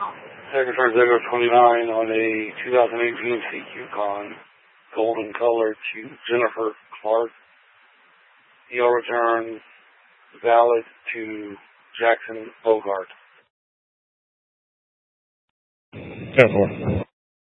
Second turn 029 on a 2018 Seek Yukon, golden color to Jennifer Clark. EL return valid to Jackson Bogart. 10-4.